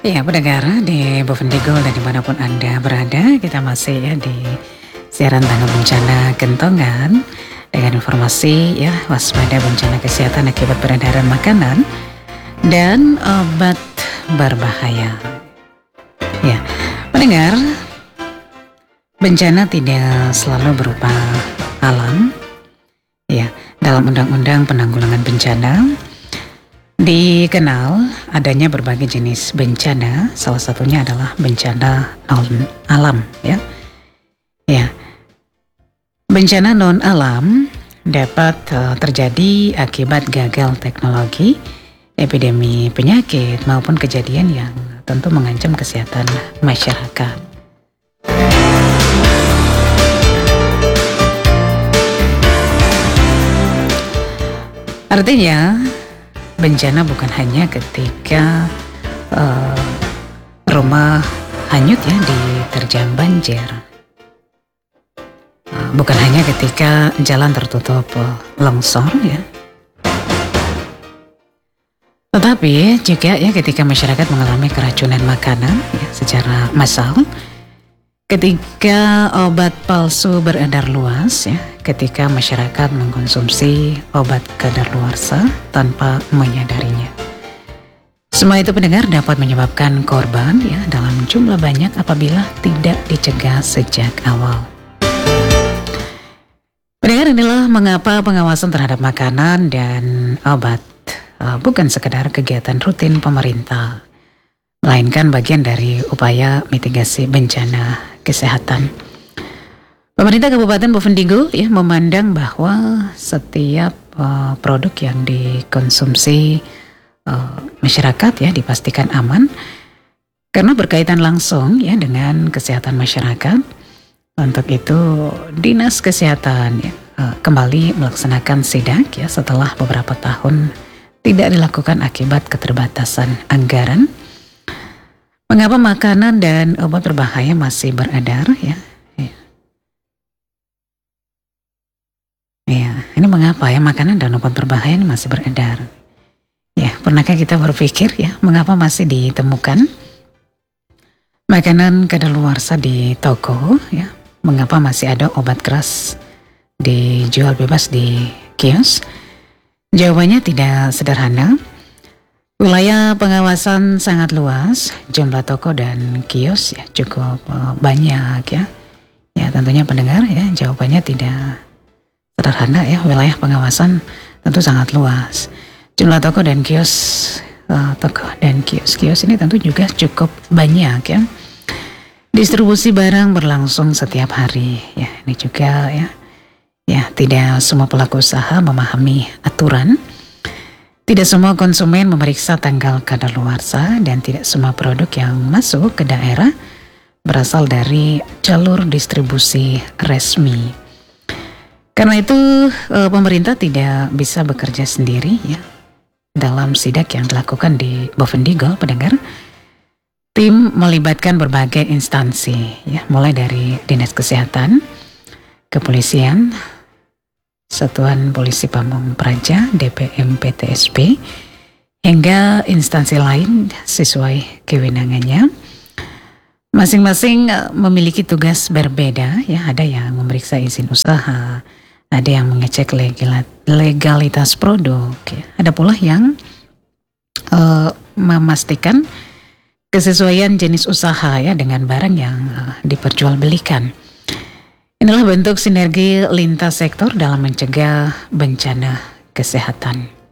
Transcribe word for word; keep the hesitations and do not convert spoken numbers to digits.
Ya, pendengar di Bovendigul dan dimanapun Anda berada, kita masih ya di siaran tangga bencana Kentongan dengan informasi ya waspada bencana kesehatan akibat peredaran makanan dan obat berbahaya. Ya, pendengar, bencana tidak selalu berupa alam. Ya, dalam Undang-Undang Penanggulangan Bencana dikenal adanya berbagai jenis bencana, salah satunya adalah bencana non alam ya. Ya. Bencana non alam dapat uh, terjadi akibat gagal teknologi, epidemi penyakit maupun kejadian yang tentu mengancam kesehatan masyarakat. Artinya bencana bukan hanya ketika uh, rumah hanyut ya diterjang banjir, uh, bukan hanya ketika jalan tertutup uh, longsor ya, tetapi juga ya ketika masyarakat mengalami keracunan makanan ya, secara massal, ketika obat palsu beredar luas ya, ketika masyarakat mengkonsumsi obat kadaluarsa tanpa menyadarinya. Semua itu pendengar dapat menyebabkan korban ya dalam jumlah banyak apabila tidak dicegah sejak awal. Pendengar, inilah mengapa pengawasan terhadap makanan dan obat uh, bukan sekedar kegiatan rutin pemerintah, melainkan bagian dari upaya mitigasi bencana kesehatan. Pemerintah Kabupaten Bovendigul ya memandang bahwa setiap uh, produk yang dikonsumsi uh, masyarakat ya dipastikan aman karena berkaitan langsung ya dengan kesehatan masyarakat. Untuk itu Dinas Kesehatan ya, uh, kembali melaksanakan sidak ya setelah beberapa tahun tidak dilakukan akibat keterbatasan anggaran. Mengapa makanan dan obat berbahaya masih beredar ya? Ya, ini mengapa ya makanan dan obat berbahaya ini masih beredar? Ya, pernahkah kita berpikir ya mengapa masih ditemukan makanan kadaluarsa di toko ya? Mengapa masih ada obat keras dijual bebas di kios? Jawabannya tidak sederhana. Wilayah pengawasan sangat luas, jumlah toko dan kios ya cukup uh, banyak ya. Ya, tentunya pendengar ya jawabannya tidak sederhana ya, wilayah pengawasan tentu sangat luas. Jumlah toko dan kios, uh, toko dan kios-kios ini tentu juga cukup banyak ya. Distribusi barang berlangsung setiap hari ya. Ini juga ya, ya tidak semua pelaku usaha memahami aturan. Tidak semua konsumen memeriksa tanggal kadaluarsa dan tidak semua produk yang masuk ke daerah berasal dari jalur distribusi resmi. Karena itu pemerintah tidak bisa bekerja sendiri ya. Dalam sidak yang dilakukan di Bovendigul, pendengar, tim melibatkan berbagai instansi ya, mulai dari Dinas Kesehatan, Kepolisian, Satuan Polisi Pamung Praja, D P M P T S P, hingga instansi lain sesuai kewenangannya. Masing-masing memiliki tugas berbeda ya, ada yang memeriksa izin usaha, ada yang mengecek legalitas produk, ya. Ada pula yang uh, memastikan kesesuaian jenis usaha ya dengan barang yang uh, diperjualbelikan. Inilah bentuk sinergi lintas sektor dalam mencegah bencana kesehatan.